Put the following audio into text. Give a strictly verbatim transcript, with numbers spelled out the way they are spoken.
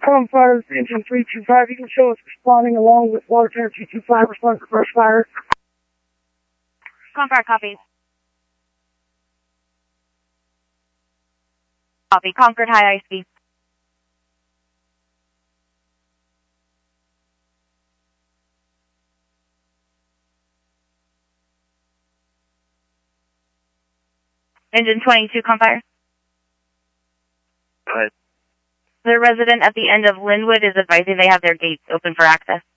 Com fire, engine three two five, you can show us responding along with water tank two two five, respond for brush fire. Com fire, copy. Copy, Concord High, I C. Engine twenty-two, com fire. Go ahead. The resident at the end of Linwood is advising they have their gates open for access.